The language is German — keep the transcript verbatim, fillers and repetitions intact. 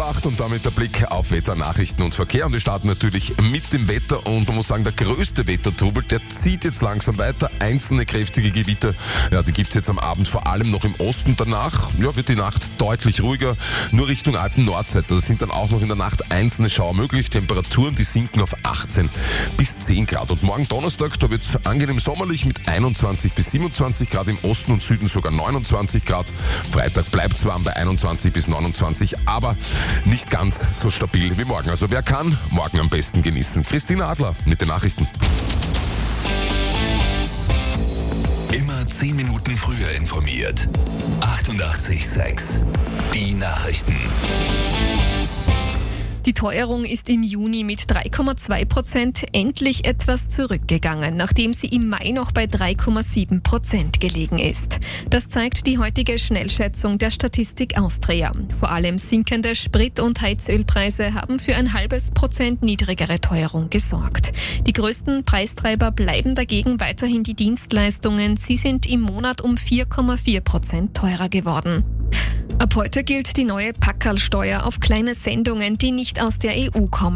vor acht und damit der Blick auf Wetter, Nachrichten und Verkehr. Und wir starten natürlich mit dem Wetter und man muss sagen, der größte Wettertrubel, der zieht jetzt langsam weiter. Einzelne kräftige Gewitter, ja, die gibt es jetzt am Abend vor allem noch im Osten. Danach ja, wird die Nacht deutlich ruhiger, nur Richtung Alpen-Nordseite. Da sind dann auch noch in der Nacht einzelne Schauer möglich. Temperaturen, die sinken auf achtzehn bis zehn Grad. Und morgen Donnerstag, da wird es angenehm sommerlich mit einundzwanzig bis siebenundzwanzig Grad, im Osten und Süden sogar neunundzwanzig Grad. Freitag bleibt es warm bei einundzwanzig bis neunundzwanzig, aber nicht ganz so stabil wie morgen. Also wer kann, morgen am besten genießen. Christina Adler mit den Nachrichten. Immer zehn Minuten früher informiert. achtundachtzig Komma sechs. Die Nachrichten. Die Teuerung ist im Juni mit drei Komma zwei Prozent endlich etwas zurückgegangen, nachdem sie im Mai noch bei drei Komma sieben Prozent gelegen ist. Das zeigt die heutige Schnellschätzung der Statistik Austria. Vor allem sinkende Sprit- und Heizölpreise haben für ein halbes Prozent niedrigere Teuerung gesorgt. Die größten Preistreiber bleiben dagegen weiterhin die Dienstleistungen. Sie sind im Monat um vier Komma vier Prozent teurer geworden. Ab heute gilt die neue Packerlsteuer auf kleine Sendungen, die nicht aus der E U kommen.